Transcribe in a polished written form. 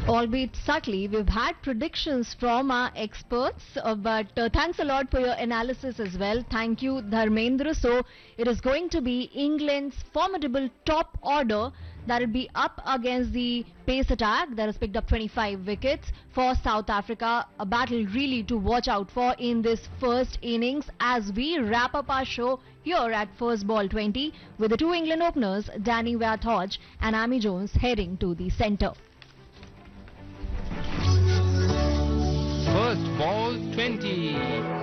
Albeit subtly, we've had predictions from our experts, but thanks a lot for your analysis as well. Thank you, Dharmendra. So, it is going to be England's formidable top order that will be up against the pace attack that has picked up 25 wickets for South Africa. A battle really to watch out for in this first innings as we wrap up our show here at First Ball 20 with the two England openers, Danny Wyatt Hodge and Amy Jones, heading to the centre. First Ball 20.